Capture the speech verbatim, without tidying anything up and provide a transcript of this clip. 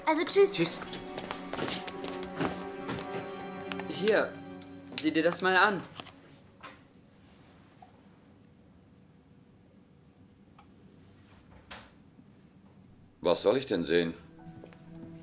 Also tschüss. Tschüss. Hier, sieh dir das mal an. Was soll ich denn sehen?